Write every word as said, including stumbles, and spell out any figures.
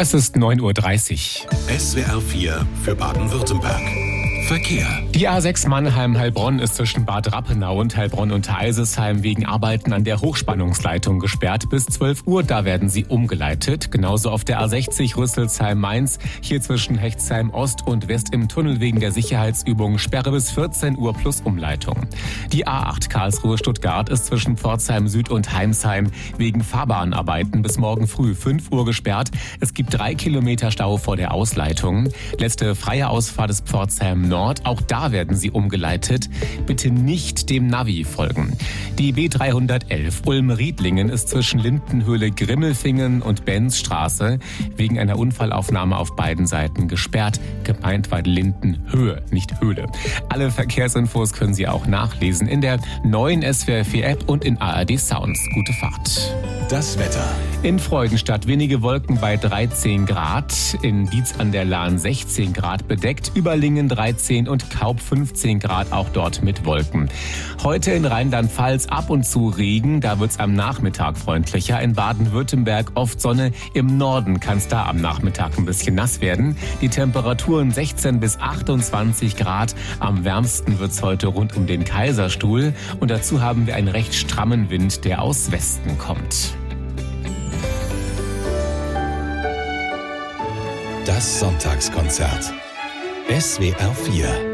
Es ist neun Uhr dreißig. S W R vier für Baden-Württemberg. Verkehr. Die A sechs Mannheim-Heilbronn ist zwischen Bad Rappenau und Heilbronn unter Eisesheim wegen Arbeiten an der Hochspannungsleitung gesperrt. Bis zwölf Uhr, da werden sie umgeleitet. Genauso auf der A sechzig Rüsselsheim-Mainz. Hier zwischen Hechtsheim Ost und West im Tunnel wegen der Sicherheitsübung Sperre bis vierzehn Uhr plus Umleitung. Die A acht Karlsruhe-Stuttgart ist zwischen Pforzheim Süd und Heimsheim wegen Fahrbahnarbeiten bis morgen früh fünf Uhr gesperrt. Es gibt drei Kilometer Stau vor der Ausleitung. Letzte freie Ausfahrt ist Pforzheim Nord. Auch da werden sie umgeleitet. Bitte nicht dem Navi folgen. Die B dreihundertelf Ulm-Riedlingen ist zwischen Lindenhöhle Grimmelfingen und Benzstraße wegen einer Unfallaufnahme auf beiden Seiten gesperrt. Gemeint war Lindenhöhe, nicht Höhle. Alle Verkehrsinfos können Sie auch nachlesen in der neuen S W R vier App und in A R D Sounds. Gute Fahrt. Das Wetter. In Freudenstadt wenige Wolken bei dreizehn Grad, in Dietz an der Lahn sechzehn Grad bedeckt, Überlingen dreizehn und Kaup fünfzehn Grad, auch dort mit Wolken. Heute in Rheinland-Pfalz ab und zu Regen, da wird's am Nachmittag freundlicher. In Baden-Württemberg oft Sonne, im Norden kann es da am Nachmittag ein bisschen nass werden. Die Temperaturen sechzehn bis achtundzwanzig Grad, am wärmsten wird's heute rund um den Kaiserstuhl und dazu haben wir einen recht strammen Wind, der aus Westen kommt. Das Sonntagskonzert. S W R vier